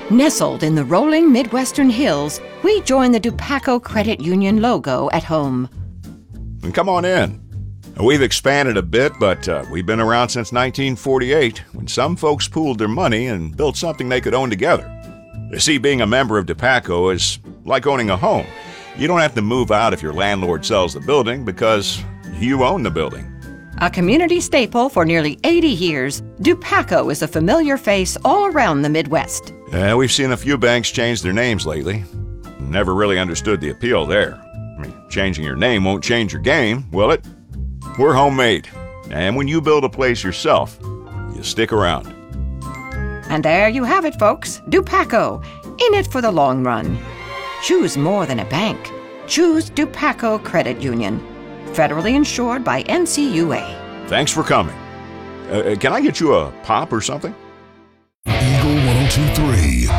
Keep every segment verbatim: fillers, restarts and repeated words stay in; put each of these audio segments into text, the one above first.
Nestled in the rolling Midwestern hills, we join the Dupaco Credit Union logo at home. And come on in. We've expanded a bit, but uh, we've been around since nineteen forty-eight, when some folks pooled their money and built something they could own together. You see, being a member of Dupaco is like owning a home. You don't have to move out if your landlord sells the building because you own the building. A community staple for nearly eighty years, Dupaco is a familiar face all around the Midwest. Uh, we've seen a few banks change their names lately. Never really understood the appeal there. I mean, changing your name won't change your game, will it? We're homemade, and when you build a place yourself, you stick around. And there you have it, folks. Dupaco, in it for the long run. Choose more than a bank. Choose Dupaco Credit Union. Federally insured by N C U A. Thanks for coming. Uh, can I get you a pop or something? Eagle one oh two point three.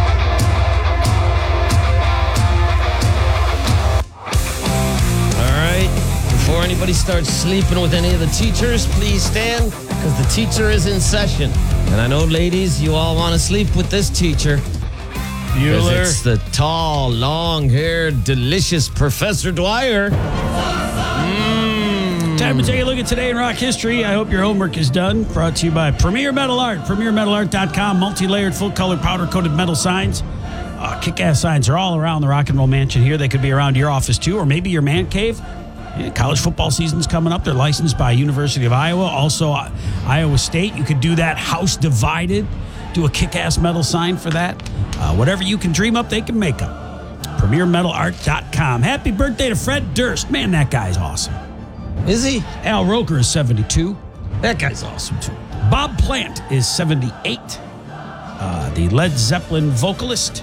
Before anybody starts sleeping with any of the teachers, please stand, because the teacher is in session. And I know, ladies, you all want to sleep with this teacher. Bueller. It's the tall, long-haired, delicious Professor Dwyer. Mm. Time to take a look at Today in Rock History. I hope your homework is done. Brought to you by Premier Metal Art. premier metal art dot com. Multi-layered, full-color, powder-coated metal signs. Uh, kick-ass signs are all around the Rock and Roll Mansion here. They could be around your office, too, or maybe your man cave. Yeah, college football season's coming up. They're licensed by University of Iowa. Also, uh, Iowa State. You could do that house divided. Do a kick-ass metal sign for that. Uh, whatever you can dream up, they can make up. premier metal art dot com. Happy birthday to Fred Durst. Man, that guy's awesome. Is he? Al Roker is seventy-two. That guy's awesome, too. Bob Plant is seventy-eight. Uh, the Led Zeppelin vocalist.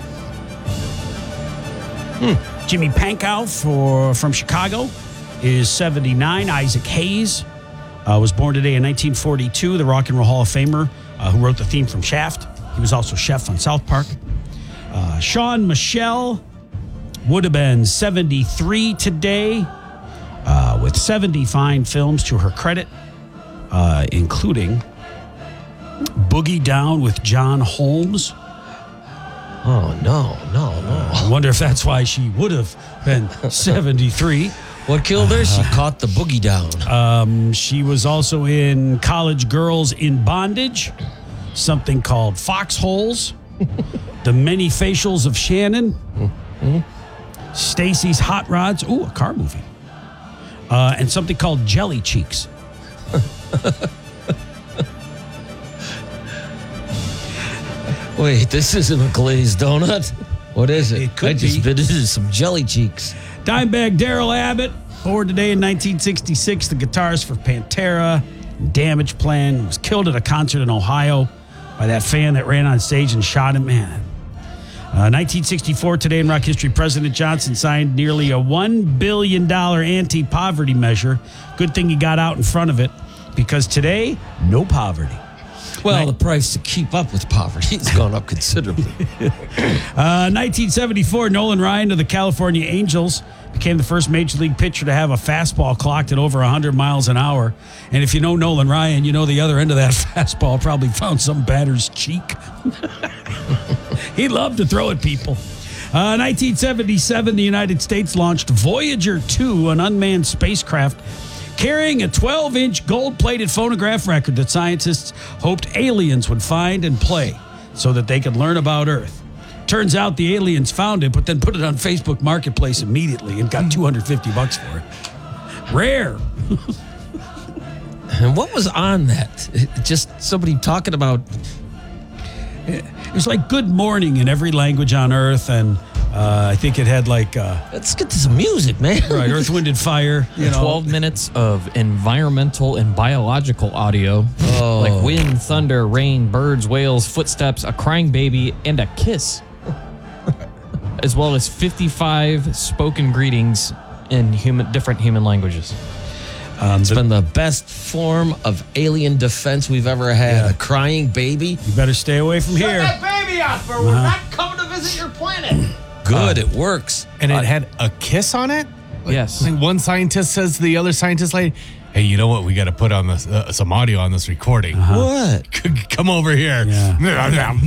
Hmm. Jimmy Pankow for, from Chicago is seventy-nine. Isaac Hayes uh, was born today in nineteen forty-two, the Rock and Roll Hall of Famer uh, who wrote the theme from Shaft. He was also chef on South Park. Uh, Sean Michelle would have been seventy-three today, uh, with seventy fine films to her credit, uh, including Boogie Down with John Holmes. Oh, no, no, no. I wonder if that's why she would have been seventy-three. What killed her? She uh, caught the boogie down. Um, she was also in College Girls in Bondage, something called Foxholes, The Many Facials of Shannon, mm-hmm. Stacy's Hot Rods, ooh, a car movie, uh, and something called Jelly Cheeks. Wait, this isn't a glazed donut. What is it? It could I just be. visited some Jelly Cheeks. Dimebag Darrell Abbott, born today in nineteen sixty-six, the guitarist for Pantera, Damage Plan, was killed at a concert in Ohio by that fan that ran on stage and shot him. Man. Uh, nineteen sixty-four, Today in Rock History, President Johnson signed nearly a one billion dollars anti-poverty measure. Good thing he got out in front of it, because today, no poverty. Well, the price to keep up with poverty has gone up considerably. uh, nineteen seventy-four, Nolan Ryan of the California Angels became the first major league pitcher to have a fastball clocked at over one hundred miles an hour. And if you know Nolan Ryan, you know the other end of that fastball probably found some batter's cheek. He loved to throw at people. Uh, nineteen seventy-seven, the United States launched Voyager two, an unmanned spacecraft carrying a twelve-inch gold-plated phonograph record that scientists hoped aliens would find and play so that they could learn about Earth. Turns out the aliens found it, but then put it on Facebook Marketplace immediately and got two hundred fifty bucks for it. Rare. And what was on that? It, just somebody talking about... It was like good morning in every language on Earth, and uh, I think it had like... Uh, Let's get to some music, man. Right, Earth, Wind, and Fire. You know. twelve minutes of environmental and biological audio. Oh. Like wind, thunder, rain, birds, whales, footsteps, a crying baby, and a kiss. As well as fifty-five spoken greetings in human, different human languages. Um, it's the, been the best form of alien defense we've ever had. Yeah. A crying baby. You better stay away from Shut here. Shut that baby up, or uh-huh. We're not coming to visit your planet. Good, uh, it works. And uh, it had a kiss on it? Like, yes. Like one scientist says to the other scientist, like, hey, you know what? We got to put on this uh, some audio on this recording. Uh-huh. What? Come over here. Yeah.